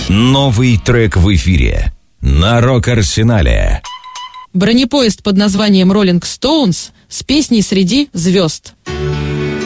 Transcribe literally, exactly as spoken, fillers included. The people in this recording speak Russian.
Новый трек в эфире на Рок-Арсенале. Бронепоезд под названием «Rolling Stones» с песней «Среди звезд».